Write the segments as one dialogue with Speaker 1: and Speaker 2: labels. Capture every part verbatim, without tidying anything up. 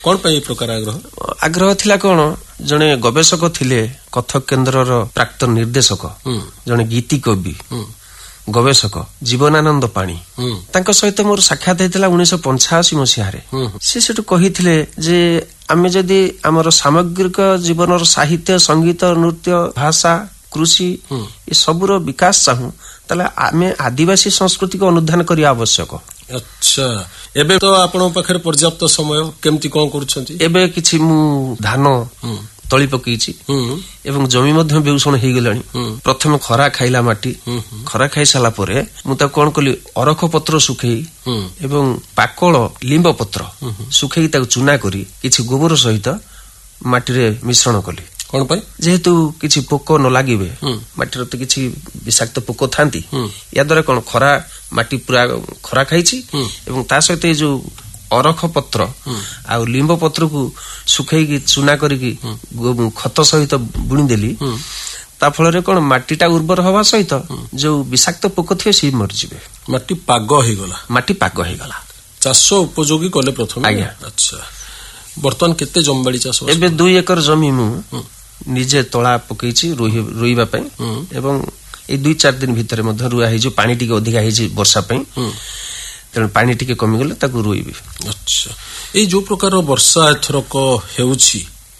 Speaker 1: कौन पे प्रकार आग्रह
Speaker 2: आग्रह थिला कोन जने गवेषक थिले कथक केन्द्रर प्राक्तन निर्देशक जने गीति कवि गवेषक जीवनानंद पाणी तांको सहित मोर साक्षात हेतिला उन्नीस सौ पंचाशी मसीहा रे से सेटु कहिथिले जे आमे जदी हमर सामग्रिक जीवनर साहित्य संगीत नृत्य भाषा कृषि ये सबुर विकास चाहू तले आमे आदिवासी संस्कृति को अनुधान करिया आवश्यक।
Speaker 1: अच्छा एबे तो आपण पाखरे पर्याप्त समय केमती कोन करूछंती
Speaker 2: एबे किछि मु धान तली पकईछि एवं जमी मध्य बेउषण हे गेलानी प्रथम खरा खाइला माटी खरा खाइ साला परे मु ता कोन कली अरख पत्र सुखेई एवं पाकळ लिंब पत्र सुखेई ता चुना करी किछि गोबर सहित माटी रे मिश्रण कली
Speaker 1: कोन पय
Speaker 2: जेहेतु किछि पोक न लागिबे माटी रे त किछि विषाक्त पोक थांती या द्वारा कोन खरा माटी पूरा खरा खाइछि एवं ता सहित जो अरख पत्र आ लिंब पत्र को सुखेई चुना करी खत सहित बुणी देली ता फल कोन माटीटा उर्वर हवा सहित जो विषाक्त पोक थे सी मर जिवे
Speaker 1: माटी पाग हे गला
Speaker 2: माटी पाग हे गला
Speaker 1: चाष उपयोगी कले प्रथम।
Speaker 2: आज्ञा
Speaker 1: अच्छा बर्तन केते जमबाड़ी चाष
Speaker 2: एबे दुई एकर जमी मु निजे तळा पकईछि रोइबा पय एवं ए दुई चार दिन भितर मध्य रुआ हे जो पानी टिके अधिका हे जे वर्षा पय तेणु पानी टिके कमी गले ताकू रोइबे।
Speaker 1: अच्छा ए जो प्रकार वर्षा एथरक हेउछि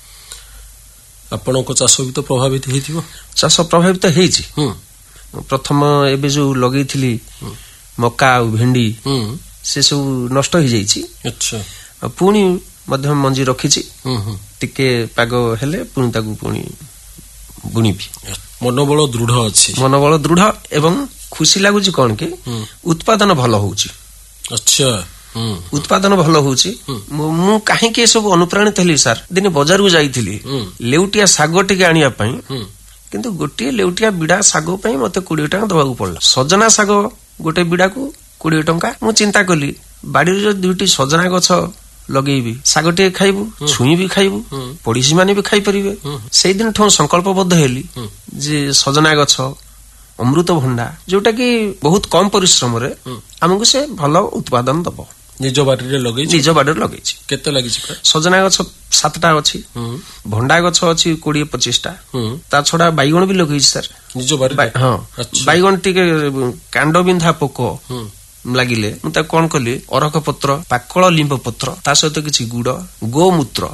Speaker 1: आपनको चाष भी तो प्रभावित हेथिबो
Speaker 2: चाष प्रभावित हेछि प्रथम एबे जो लगेइथिली मक्का आ भेंडी से सब नष्ट हो जाइछि।
Speaker 1: अच्छा
Speaker 2: पुणी मध्यम मंजी रखिछि टिके पाग हेले पुणी ताकू पुणी बुणीबी
Speaker 1: मनोबल दृढ़ अछि
Speaker 2: मनोबल दृढ़ एवं खुशी लागुछि कोन के उत्पादन भलो होउछि।
Speaker 1: अच्छा
Speaker 2: उत्पादन भलो होउछि मु काहे के सब अनुप्राणित हेली सर दिन बाजार को जाईथिली लेउटिया सागो टिके आनिया पई किंतु गोटे लेउटिया बिडा सागो पई मते बीस टका दबाकू पड़ला सजना सागो गोटे बिडा को बीस टका मु चिंता कली बाड़ी रे दुईटी सजना गछ लगेबी सागटे खाइबू छुई भी खाइबू पड़ोसी माने भी खाई परिबे सेई दिन ठो संकल्पबद्ध हेली जे सजना गछ अमृत भंडा जोटा कि बहुत कम परिश्रम रे हमको से भलो उत्पादन दबो
Speaker 1: निज बाड़ी रे लगेछि
Speaker 2: निज बाड़ी रे लगेछि केते
Speaker 1: लागिछि
Speaker 2: सजना गछ सातटा अछि भंडा गछ अछि बीस पच्चीस टा ता छडा बैगण भी लगेछि सर
Speaker 1: निज बाड़ी
Speaker 2: हां बैगण टिके कांड बिंधा पोको लागिले मु ता कोन कली अरख पत्र पाकळ लिंब पत्र ता सहित किछि गुड़ गोमूत्र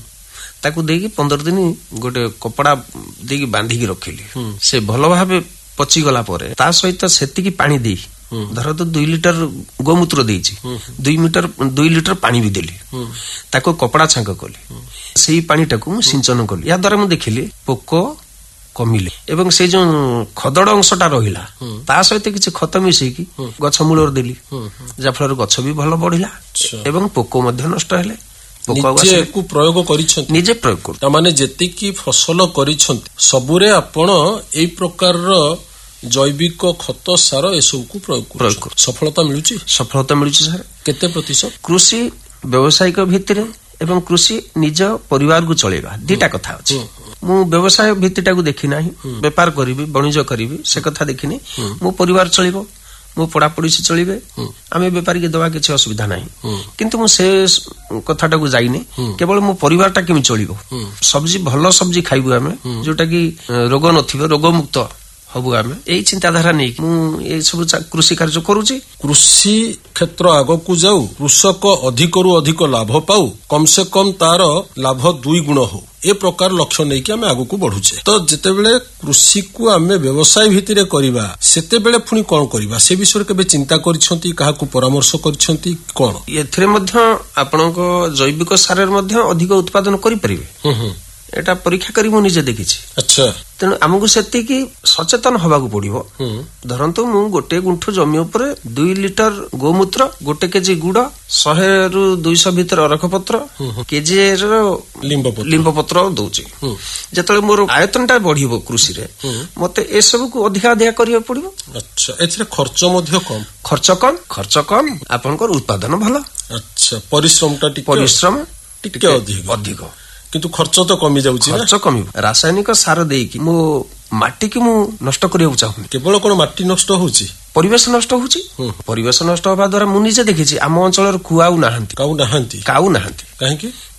Speaker 2: ताकू देकी पंद्रह दिन गोटे कपड़ा देकी बांधी की रखिली से भलो भाबे पची गला परे ता सहित सेति की पानी देई धर तो दुई लिटर गोमूत्र देइछि दुई मीटर दुई लिटर पानी भी देली ताको कपड़ा छांक कली सेही पानी टाकू सिंचन कली या द्वारा मु देखिली पोको कमिले एवं से जो खदड़ अंशटा रहिला ता सहित किछि खत मिसै की गछ मूलर देली जा फल गछ भी भलो बढ़िला एवं पोको मध्ये नष्ट हेले
Speaker 1: निजे को प्रयोग करिछन
Speaker 2: निजे प्रयोग कर
Speaker 1: त माने जेति की फसल करिछन सबुरे आपण एई प्रकार रो जैविक खत सार एसब को प्रयोग कर सफलता मिलुची
Speaker 2: सफलता मिलुची सर केते प्रतिशत कृषि व्यवसायिक भितरे एवं कृषि निज परिवार को चलेबा दीटा कथा अछि मु व्यवसाय भित्तिटा को देखि नाही व्यापार करिवि वाणिज्य करिवि से कथा देखिनी मो परिवार चलिबो मो पड़ा पड़ी से चलिबे आमे व्यापारी के दवा किछि असुविधा नाही किंतु मु से कथाटा को जाइनी केवल मो परिवारटा केमि चलिबो सब्जी भलो सब्जी खाइबो आमे जोटा कि रोग नथिबो रोग मुक्त हबु आमे एई चिंताधारा नै मु ए सब कृषि कार्य करूची
Speaker 1: कृषि क्षेत्र आगो को जाऊ कृषक अधिक रु अधिक लाभ पाऊ कम से कम तार लाभ दुई गुण हो ए प्रकार लक्ष्य नै कि आमे आगो को बढ़ुचे तो जते बेले कृषि को आमे व्यवसाय भितरे करिबा सेते बेले फुनी कोन करिबा से विषय केबे चिंता करछंती काहा को परामर्श करछंती कोन
Speaker 2: एथरे मध्य आपनको जैविक सारर मध्य अधिक उत्पादन करि परिबे एटा परीक्षा करी मु निजे देखिछि। अच्छा तेनु हमगु सेति की सचेतन होबाकू पड़िबो धरंतु मु गोटे गुंठु जमी ऊपर दो लिटर गोमूत्र गोटे केजी गुड़ सौ रु दो सौ भीतर अरख पत्र केजी रो लिंब पत्र लिंब पत्र दउची जतले मोर आयतनटा बढ़िबो कृषि रे मते ए सब को अधिक अधिक करियो पड़िबो।
Speaker 1: अच्छा एथरे खर्च मध्य कम
Speaker 2: खर्च कम खर्च कम आपनकर उत्पादन भलो।
Speaker 1: अच्छा परिश्रमटा टिके
Speaker 2: परिश्रम
Speaker 1: टिके अधिक
Speaker 2: अधिक
Speaker 1: किंतु खर्च तो कमी जाउची ना
Speaker 2: खर्च कमी रासायनिक सार देकी मो माटी की मु नष्ट करियो चाहू
Speaker 1: केवल कोन माटी नष्ट होउची
Speaker 2: परिवेश नष्ट होउची परिवेश नष्ट होबा द्वारा मु निजे देखिछि आम अंचलर कुआउ नाहंती
Speaker 1: काउ नाहंती
Speaker 2: काउ नाहंती
Speaker 1: काहे की